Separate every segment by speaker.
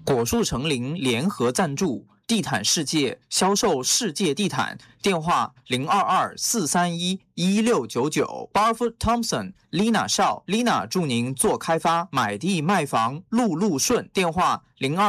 Speaker 1: 果树成林联合赞助，地毯世界销售世界地毯，电话022-431-1699。Barfoot Thompson Lina 少 Lina 祝您做开发，买地卖房路路顺，电话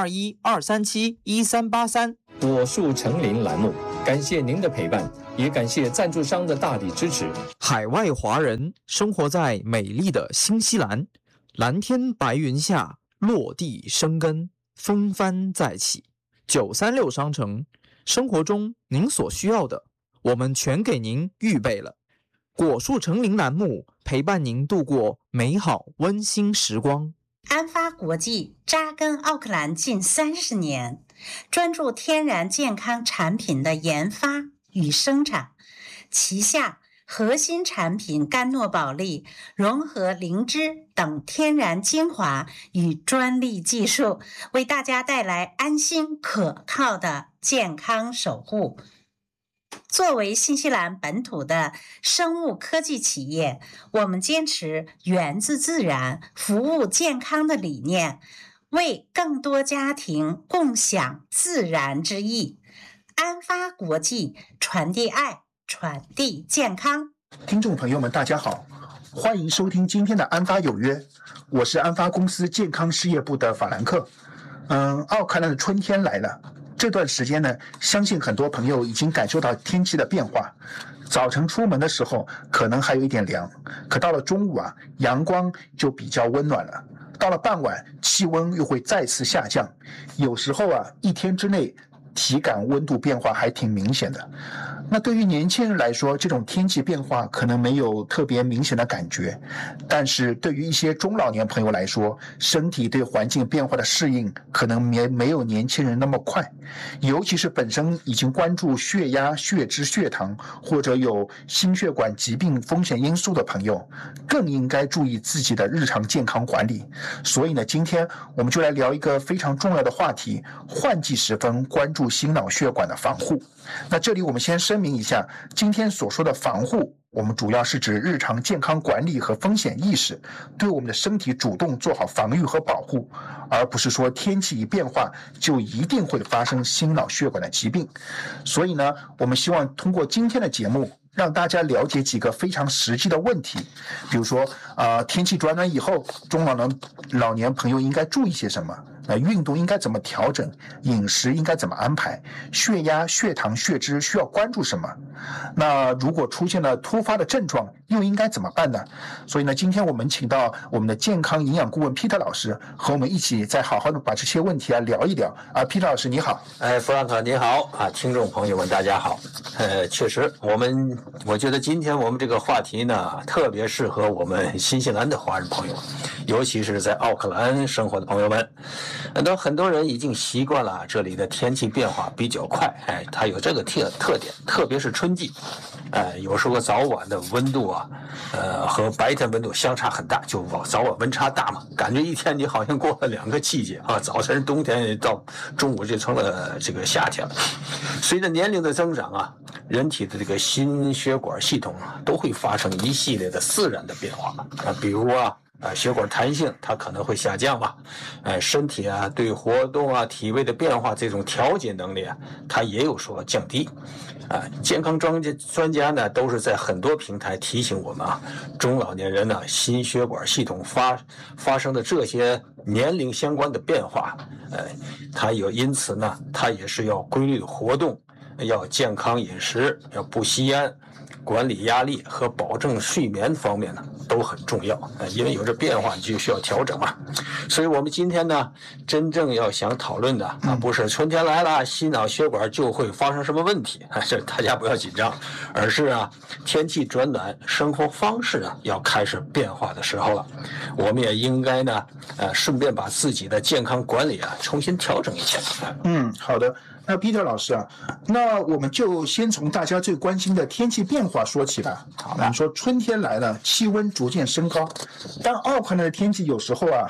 Speaker 1: 021-237-1383。
Speaker 2: 果树成林栏目，感谢您的陪伴，也感谢赞助商的大力支持。
Speaker 1: 海外华人生活在美丽的新西兰，蓝天白云下，落地生根，风帆再起。936商城，生活中您所需要的，我们全给您预备了。果树成林栏目陪伴您度过美好温馨时光。
Speaker 3: 安发国际扎根奥克兰近30年，专注天然健康产品的研发与生产，旗下核心产品甘诺宝利融合灵芝等天然精华与专利技术，为大家带来安心可靠的健康守护。作为新西兰本土的生物科技企业，我们坚持源自自然、服务健康的理念，为更多家庭共享自然之意。安发国际，传递爱，传递健康。
Speaker 4: 听众朋友们大家好，欢迎收听今天的安发有约，我是安发公司健康事业部的法兰克。奥克兰的春天来了，这段时间呢，相信很多朋友已经感受到天气的变化。早晨出门的时候可能还有一点凉，可到了中午啊，阳光就比较温暖了。到了傍晚，气温又会再次下降，有时候啊，一天之内体感温度变化还挺明显的。那对于年轻人来说，这种天气变化可能没有特别明显的感觉，但是对于一些中老年朋友来说，身体对环境变化的适应可能没有年轻人那么快，尤其是本身已经关注血压、血脂、血糖或者有心血管疾病风险因素的朋友，更应该注意自己的日常健康管理。所以呢，今天我们就来聊一个非常重要的话题，换季时分关注心脑血管的防护。那这里我们先声明一下，今天所说的防护，我们主要是指日常健康管理和风险意识，对我们的身体主动做好防御和保护，而不是说天气一变化就一定会发生心脑血管的疾病。所以呢，我们希望通过今天的节目，让大家了解几个非常实际的问题，比如说天气转暖以后，中老年朋友应该注意些什么？运动应该怎么调整？饮食应该怎么安排？血压、血糖、血脂需要关注什么？那如果出现了突发的症状，又应该怎么办呢？所以呢，今天我们请到我们的健康营养顾问 Peter 老师，和我们一起再好好的把这些问题聊一聊。Peter 老师你好。
Speaker 2: 弗兰克你好听众朋友们大家好。确实我觉得今天我们这个话题呢，特别适合我们新西兰的华人朋友，尤其是在奥克兰生活的朋友们。很多人已经习惯了这里的天气变化比较快，它有这个特点，特别是春季，有时候早晚的温度和白天温度相差很大，就早晚温差大嘛，感觉一天你好像过了2个季节早晨冬天到中午就成了这个夏天了。随着年龄的增长人体的这个心血管系统都会发生一系列的自然的变化比如血管弹性它可能会下降嘛，身体对活动体位的变化这种调节能力它也有所降低。健康专家呢都是在很多平台提醒我们中老年人呢心血管系统发生的这些年龄相关的变化，因此呢它也是要规律的活动，要健康饮食，要不吸烟，管理压力和保证睡眠方面呢都很重要，因为有这变化你就需要调整嘛。所以我们今天呢真正要想讨论的不是春天来了心脑血管就会发生什么问题，这大家不要紧张，而是天气转暖，生活方式要开始变化的时候了。我们也应该呢顺便把自己的健康管理重新调整一下。
Speaker 4: 好的。那 Peter 老师那我们就先从大家最关心的天气变化说起吧。我们说春天来了，气温逐渐升高，但奥克兰的天气有时候还是忽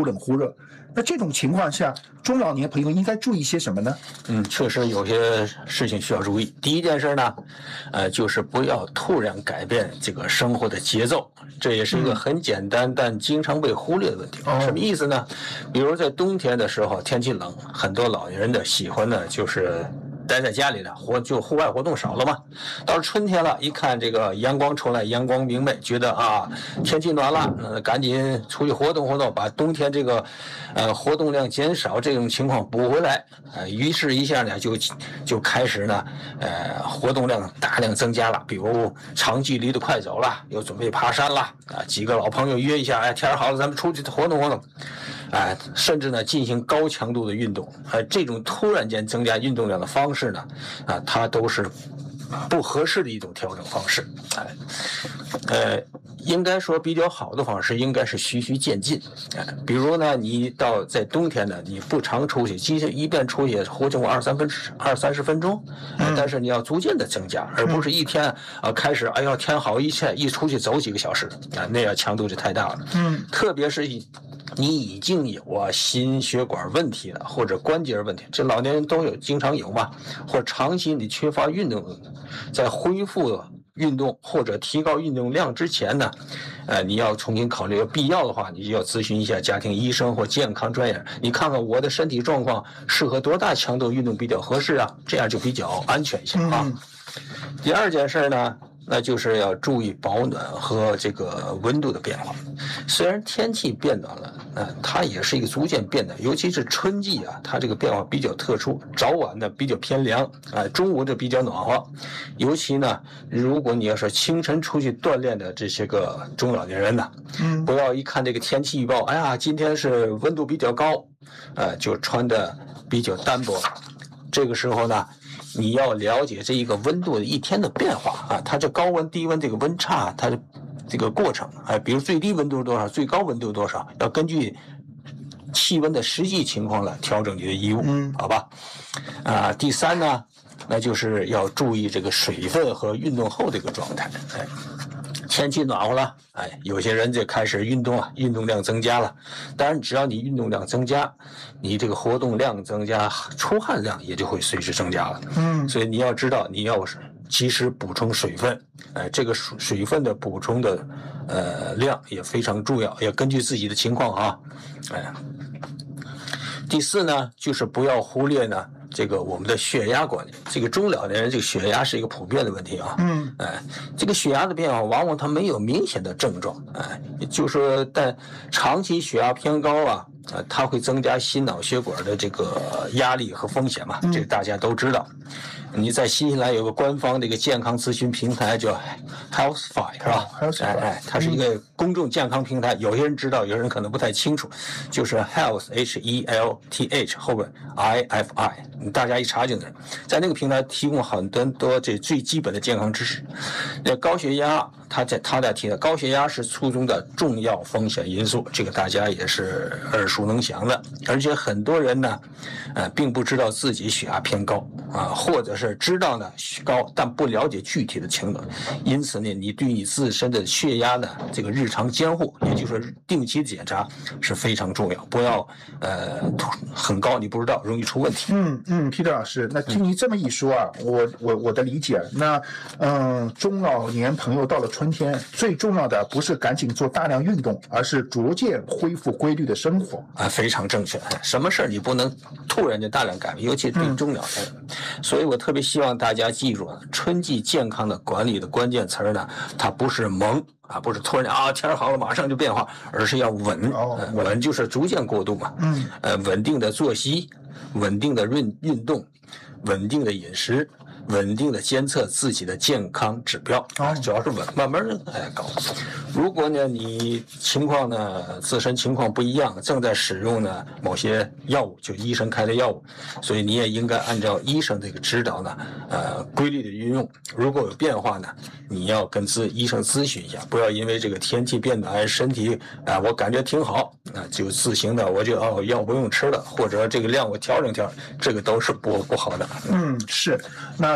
Speaker 4: 冷忽热。那这种情况下，中老年朋友应该注意些什么呢？
Speaker 2: 确实有些事情需要注意。第一件事呢，就是不要突然改变这个生活的节奏，这也是一个很简单但经常被忽略的问题。什么意思呢？比如在冬天的时候，天气冷，很多老年人的喜欢呢就是待在家里的就户外活动少了嘛。到了春天了，一看这个阳光出来，阳光明媚，觉得天气暖了，赶紧出去活动活动，把冬天这个活动量减少这种情况补回来。于是一下呢就开始呢活动量大量增加了，比如长距离的快走了，又准备爬山了几个老朋友约一下，天好了，咱们出去活动活动。甚至呢进行高强度的运动，这种突然间增加运动量的方式呢，它都是不合适的一种调整方式。应该说比较好的方式应该是循序渐进。比如呢，你在冬天呢，你不常出去，即使一遍出去活动20-30分钟，但是你要逐渐的增加，而不是一天开始天好一出去走几个小时那样强度就太大了。特别是你已经有心血管问题了，或者关节问题，这老年人都经常有嘛，或者长期你缺乏运动，在恢复运动或者提高运动量之前呢，你要重新考虑，必要的话你就要咨询一下家庭医生或健康专业，你看看我的身体状况适合多大强度运动比较合适这样就比较安全一些第二件事呢，那就是要注意保暖和这个温度的变化。虽然天气变暖了，它也是一个逐渐变暖，尤其是春季它这个变化比较特殊，早晚呢比较偏凉，中午就比较暖和。尤其呢，如果你要是清晨出去锻炼的这些个中老年人呢，不要一看这个天气预报，今天是温度比较高，就穿的比较单薄。这个时候呢，你要了解这一个温度的一天的变化它这高温低温这个温差，它的这个过程比如最低温度是多少，最高温度多少，要根据气温的实际情况来调整你的衣物，好吧？第三呢，那就是要注意这个水分和运动后这个状态。天气暖和了，有些人就开始运动运动量增加了。当然，只要你运动量增加，你这个活动量增加，出汗量也就会随之增加了。所以你要知道，你要及时补充水分。这个水分的补充的量也非常重要，要根据自己的情况第四呢，就是不要忽略呢这个我们的血压管理。这个中老年人这个血压是一个普遍的问题这个血压的变化往往它没有明显的症状，就是说但长期血压偏高它会增加心脑血管的这个压力和风险嘛，这个大家都知道。你在新西兰有个官方的一个健康咨询平台叫 Healthify 是吧它是一个公众健康平台，有些人知道，有些人可能不太清楚，就是 Health HELTH 后边 IFI， 大家一查就能在那个平台提供很多这最基本的健康知识。高血压他在提的高血压是卒中的重要风险因素，这个大家也是耳熟能详的。而且很多人呢并不知道自己血压偏高或者是知道呢高但不了解具体的情况，因此呢你对你自身的血压的这个日常监护，也就是定期检查是非常重要，不要很高你不知道容易出问题。
Speaker 4: Peter 老师，那听您这么一说我的理解，那中老年朋友到了春天，最重要的不是赶紧做大量运动，而是逐渐恢复规律的生活
Speaker 2: 非常正确。什么事你不能突然就大量改变，尤其对中老年人所以我特别希望大家记住春季健康的管理的关键词呢，它不是猛不是突然天好了马上就变化，而是要稳。稳就是逐渐过渡嘛。稳定的作息，稳定的运动，稳定的饮食，稳定的监测自己的健康指标主要是稳，慢慢的搞。如果呢你情况呢自身情况不一样，正在使用呢某些药物，就医生开的药物，所以你也应该按照医生这个指导呢规律的运用。如果有变化呢，你要跟医生咨询一下，不要因为这个天气变暖，身体我感觉挺好就自行的我就药不用吃了，或者这个量我调整，这个都是不好的。
Speaker 4: 是。那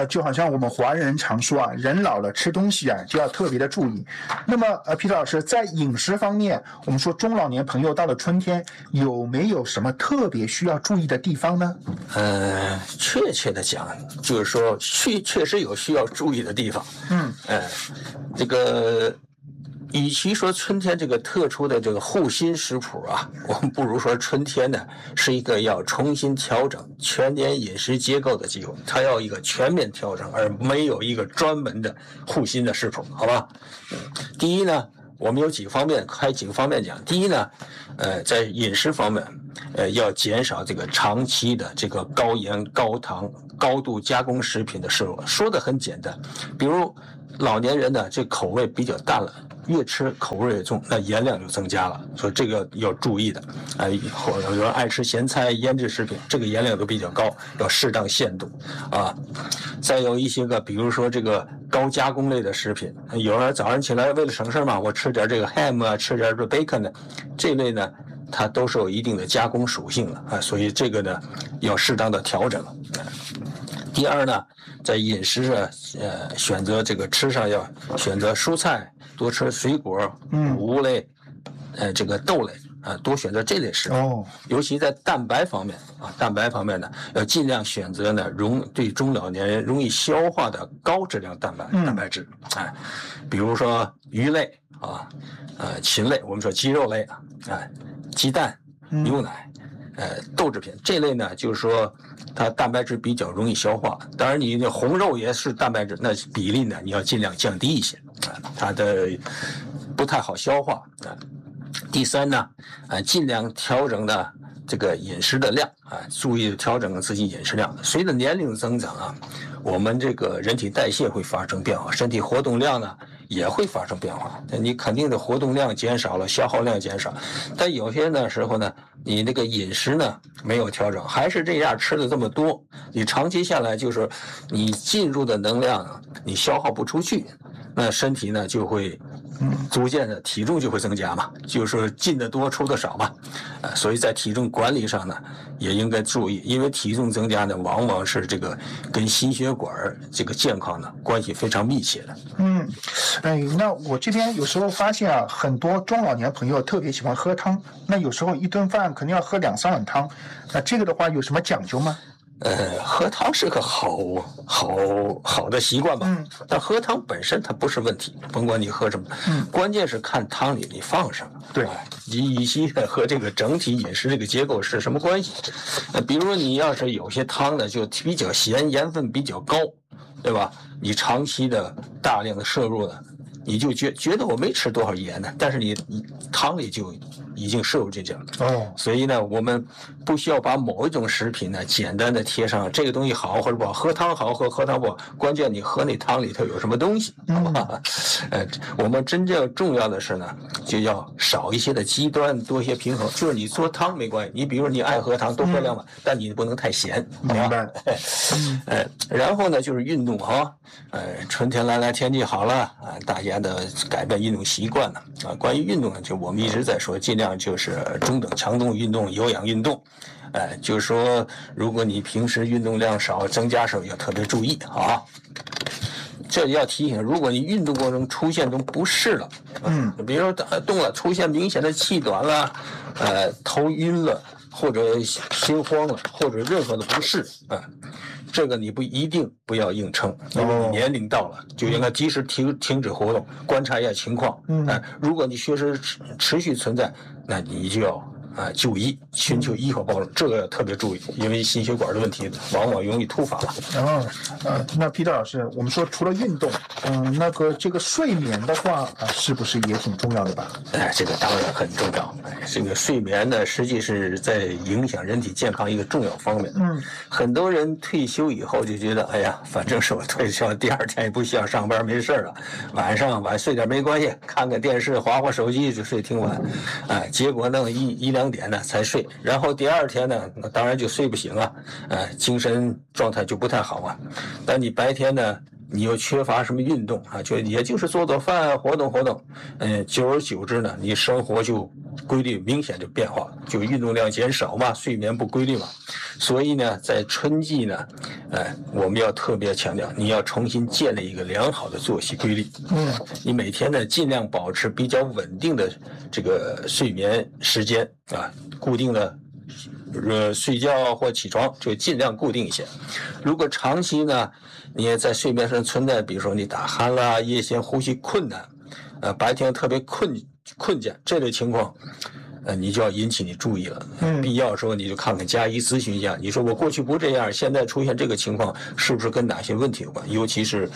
Speaker 4: 就好像我们华人常说啊，人老了吃东西啊就要特别的注意。那么皮特老师，在饮食方面，我们说中老年朋友到了春天有没有什么特别需要注意的地方呢？
Speaker 2: 确切的讲，就是说确实有需要注意的地方。这个与其说春天这个特殊的这个护心食谱啊，我们不如说春天呢是一个要重新调整全年饮食结构的机会，它要一个全面调整，而没有一个专门的护心的食谱，好吧？第一呢，我们有几个方面讲。第一呢，在饮食方面，要减少这个长期的这个高盐、高糖、高度加工食品的摄入。说的很简单，比如老年人呢，这口味比较淡了，越吃口味越重，那盐量就增加了，所以这个要注意的。或者有人爱吃咸菜、腌制食品，这个盐量都比较高，要适当限度啊。再有一些个，比如说这个高加工类的食品，有人早上起来为了省事嘛，我吃点这个 ham 啊，吃点这 bacon 的，这类呢，它都是有一定的加工属性的啊，所以这个呢要适当的调整。第二呢，在饮食上，选择这个吃上要选择蔬菜，多吃水果、谷物类，这个豆类啊，多选择这类食物。尤其在蛋白方面啊，蛋白方面呢，要尽量选择呢对中老年人容易消化的高质量蛋白质，比如说鱼类啊，禽类，我们说鸡肉类啊，鸡蛋、牛奶。豆制品这类呢，就是说它蛋白质比较容易消化。当然，你的红肉也是蛋白质，那比例呢，你要尽量降低一些它的不太好消化第三呢，尽量调整的这个饮食的量注意调整自己饮食量。随着年龄增长啊，我们这个人体代谢会发生变化，身体活动量呢也会发生变化。你肯定的活动量减少了，消耗量减少，但有些的时候呢，你那个饮食呢没有调整，还是这样吃的这么多，你长期下来就是你进入的能量你消耗不出去，那身体呢就会逐渐的体重就会增加嘛，就是进的多出的少嘛，所以在体重管理上呢也应该注意，因为体重增加呢往往是这个跟心血管这个健康呢关系非常密切的。
Speaker 4: 那我这边有时候发现啊，很多中老年朋友特别喜欢喝汤，那有时候一顿饭可能要喝2-3碗汤，那这个的话有什么讲究吗？
Speaker 2: 喝汤是个好的习惯吧，但喝汤本身它不是问题，甭管你喝什么，关键是看汤里你放什么。
Speaker 4: 对，
Speaker 2: 以及和这个整体饮食这个结构是什么关系？比如说你要是有些汤呢就比较咸，盐分比较高，对吧？你长期的大量的摄入呢，你就觉得我没吃多少盐呢，但是你汤里就已经摄入进去了。所以呢，我们不需要把某一种食品呢简单的贴上这个东西好或者不好，喝汤好喝汤不好，关键你喝那汤里头有什么东西，好吧？我们真正重要的是呢，就要少一些的极端，多一些平衡。就是你做汤没关系，你比如说你爱喝汤，多喝2碗，但你不能太咸，
Speaker 4: 明白？
Speaker 2: 然后呢，就是运动春天来，天气好了大家的改变运动习惯了关于运动呢，就我们一直在说，尽量就是中等强度运动、有氧运动。就是说，如果你平时运动量少，增加时候要特别注意啊。这要提醒，如果你运动过程中出现这种不适了，比如说动了出现明显的气短了，头晕了，或者心慌了，或者任何的不适这个你一定不要硬撑，因为你年龄到了，就应该及时停止活动，观察一下情况。如果你确实持续存在，那你就要就医，寻求医疗帮助，这个要特别注意，因为心血管的问题往往容易突发了。
Speaker 4: 那Peter老师，我们说除了运动，这个睡眠的话是不是也挺重要的吧？
Speaker 2: 这个当然很重要。这个睡眠呢，实际是在影响人体健康一个重要方面。很多人退休以后就觉得，哎呀，反正是我退休，第2天也不需要上班，没事了，晚睡点没关系，看看电视，划手机就睡挺晚。结果弄1-2点呢才睡，然后第2天呢，那当然就睡不醒了，精神状态就不太好但你白天呢， 你又缺乏什么运动啊，也就是做做饭，活动活动，久而久之呢，你生活就规律明显就变化了，就运动量减少嘛，睡眠不规律嘛，所以呢，在春季呢，我们要特别强调，你要重新建立一个良好的作息规律。你每天呢尽量保持比较稳定的这个睡眠时间啊，固定的。睡觉或起床就尽量固定一些。如果长期呢，你也在睡眠上存在，比如说你打鼾啦、夜间呼吸困难，白天特别困倦这类情况，你就要引起你注意了。必要时候你就看看家医咨询一下。你说我过去不这样，现在出现这个情况，是不是跟哪些问题有关？尤其是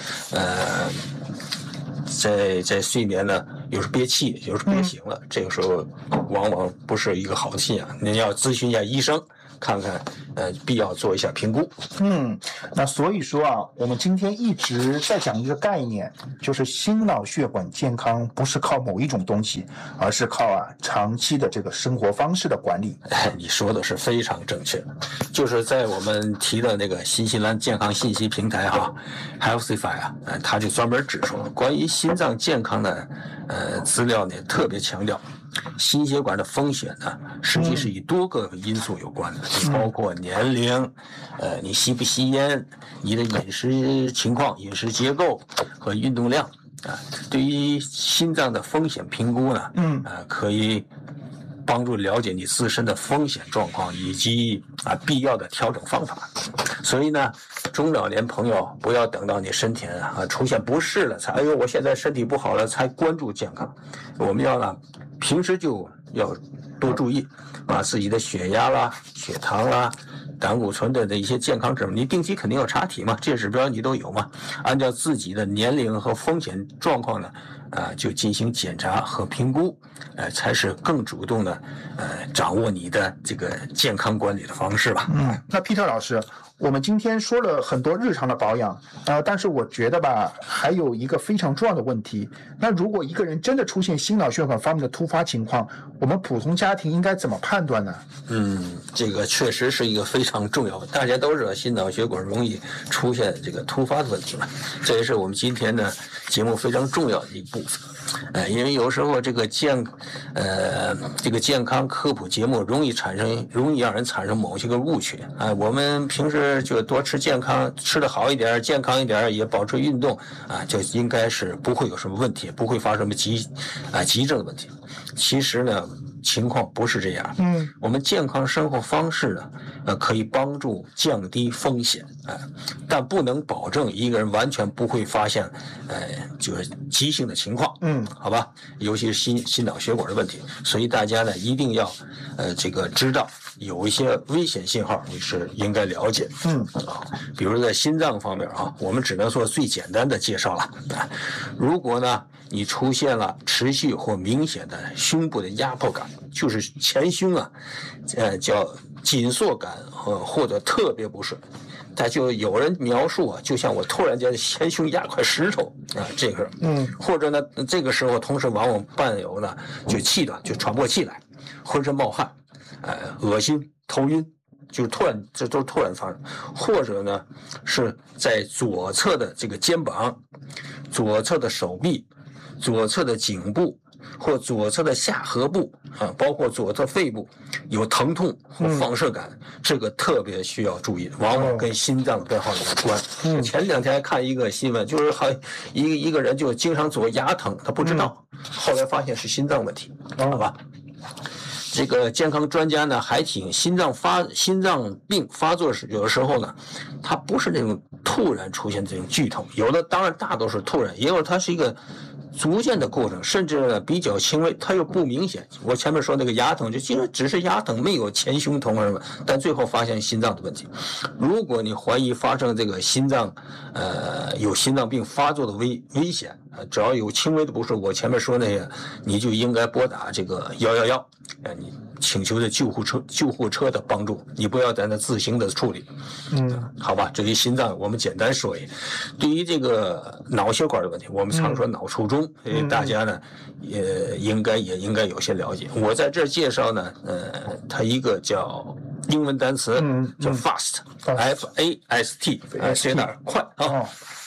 Speaker 2: 在睡眠呢，有时憋气，有时憋醒了，这个时候往往不是一个好的信仰。您要咨询一下医生，看看必要做一下评估。
Speaker 4: 那所以说啊，我们今天一直在讲一个概念，就是心脑血管健康不是靠某一种东西，而是靠长期的这个生活方式的管理。
Speaker 2: 你说的是非常正确，就是在我们提的那个新西兰健康信息平台Healthify 他就专门指出了关于心脏健康的资料呢，特别强调。心血管的风险呢，实际是与多个因素有关的，就包括年龄，你吸不吸烟，你的饮食情况、饮食结构和运动量对于心脏的风险评估呢，可以帮助了解你自身的风险状况以及必要的调整方法。所以呢，中老年朋友不要等到你身体出现不适了才我现在身体不好了才关注健康。我们要平时就要多注意，把自己的血压啦、血糖啦、胆固醇的一些健康指标，你定期肯定要查体嘛，这些指标你都有嘛。按照自己的年龄和风险状况呢，就进行检查和评估，才是更主动的掌握你的这个健康管理的方式吧。
Speaker 4: 那 Peter 老师，我们今天说了很多日常的保养，但是我觉得吧，还有一个非常重要的问题。那如果一个人真的出现心脑血管方面的突发情况，我们普通家庭应该怎么判断呢？
Speaker 2: 这个确实是一个非常重要的，大家都知道心脑血管容易出现这个突发的问题嘛，这也是我们今天的节目非常重要的一部分。因为有时候这个健康科普节目容易让人产生某些个误区。我们平时就多吃健康，吃得好一点，健康一点，也保持运动就应该是不会有什么问题，不会发生什么急症的问题。其实呢，情况不是这样。我们健康生活方式呢，可以帮助降低风险，但不能保证一个人完全不会发现，就是急性的情况。好吧，尤其是心脑血管的问题，所以大家呢一定要，这个知道有一些危险信号你是应该了解。比如在心脏方面我们只能说最简单的介绍了。如果呢你出现了持续或明显的胸部的压迫感，就是前胸叫紧缩感或者特别不顺，他就有人描述就像我突然间前胸压块石头这个或者呢这个时候同时往往伴有呢就气短，就喘不过气来，浑身冒汗，恶心、头晕，就是这都是突然发生。或者呢是在左侧的这个肩膀、左侧的手臂、左侧的颈部或左侧的下颌部包括左侧肺部有疼痛或放射感，这个特别需要注意，往往跟心脏变化有关。前2天还看一个新闻，就是一个人就经常左牙疼，他不知道，后来发现是心脏问题。好吧，这个健康专家呢还挺心脏病发作时，有的时候呢它不是那种突然出现这种剧痛，有的当然大多数突然，也有它是一个逐渐的过程，甚至比较轻微，它又不明显。我前面说那个牙疼就只是牙疼，没有前胸疼什么，但最后发现心脏的问题。如果你怀疑发生这个心脏有心脏病发作的危险，只要有轻微的不适，我前面说那些，你就应该拨打这个111，你请求的救护车的帮助，你不要在那自行的处理。好吧，至于心脏我们简单说一下。对于这个脑血管的问题，我们常说脑卒中，大家呢也应该有些了解。我在这介绍呢它一个叫英文单词叫 FAST， FAST， 这有点快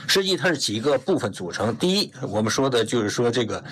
Speaker 2: 实际它是几个部分组成。第一，我们说的就是说这个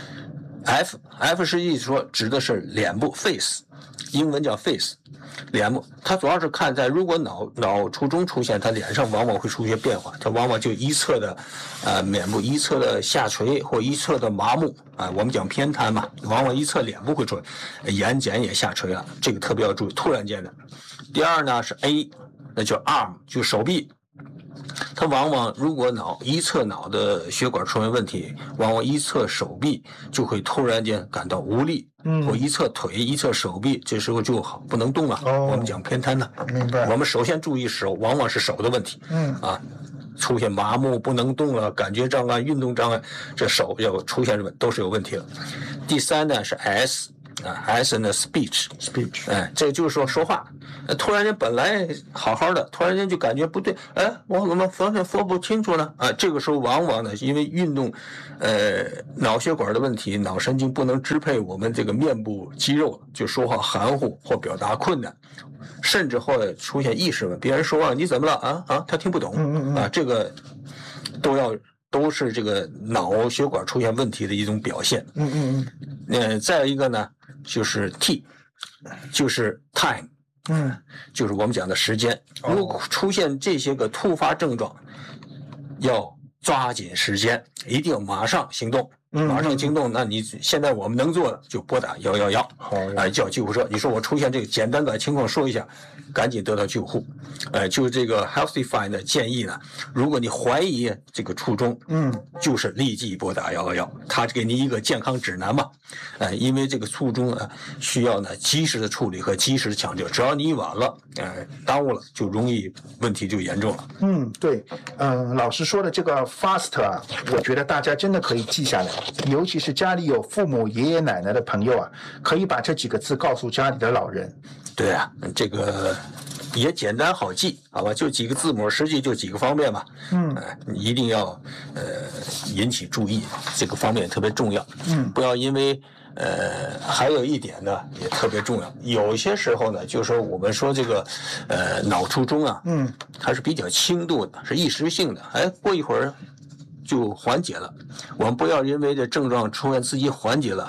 Speaker 2: F 实际说指的是脸部 face， 英文叫 face。脸部，它主要是看在如果脑卒中出现，它脸上往往会出现变化，它往往就一侧的脸部一侧的下垂或一侧的麻木我们讲偏瘫嘛，往往一侧脸部会出眼睑也下垂了，这个特别要注意，突然间的。第二呢是 A， 那叫 arm， 就手臂。它往往如果一侧脑的血管出现问题，往往一侧手臂就会突然间感到无力，或一侧腿、一侧手臂，这时候就不能动了。我们讲偏瘫呢，
Speaker 4: 明白。
Speaker 2: 我们首先注意手，往往是手的问题。出现麻木、不能动了，感觉障碍、运动障碍，这手要出现都是有问题了。第三呢是 S 呢 speech， 这就是说话，突然间本来好好的，突然间就感觉不对，我怎么方向说不清楚呢？这个时候往往呢，因为运动，脑血管的问题，脑神经不能支配我们这个面部肌肉，就说话含糊或表达困难，甚至后来出现意识问，别人说话你怎么了他听不懂这个都是这个脑血管出现问题的一种表现。再一个呢，就是 T， 就是 time， 就是我们讲的时间。如果出现这些个突发症状，要抓紧时间，一定马上行动。马上行动，那你现在我们能做的就拨打111，叫救护车。你说我出现这个简单的情况说一下，赶紧得到救护。就这个 Healthify 的建议呢，如果你怀疑这个卒中，就是立即拨打111，他给你一个健康指南嘛。因为这个卒中需要呢及时的处理和及时的抢救，只要你晚了，耽误了就容易问题就严重了。
Speaker 4: 对，老师说的这个 FAST 我觉得大家真的可以记下来。尤其是家里有父母、爷爷奶奶的朋友可以把这几个字告诉家里的老人。
Speaker 2: 对这个也简单好记，好吧？就几个字母，实际就几个方面嘛。你一定要引起注意，这个方面特别重要。不要因为还有一点呢也特别重要，有些时候呢，就是说我们说这个脑卒中它是比较轻度的，是一时性的，过一会儿就缓解了。我们不要因为这症状出现自己缓解了